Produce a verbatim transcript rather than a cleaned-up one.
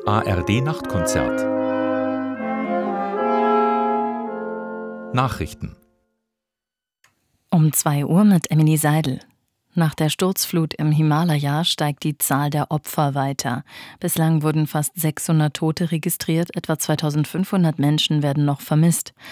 A R D-Nachtkonzert. Nachrichten. Um zwei Uhr mit Emily Seidel. Nach der Sturzflut im Himalaya steigt die Zahl der Opfer weiter. Bislang wurden fast sechshundert Tote registriert, etwa zweitausendfünfhundert Menschen werden noch vermisst.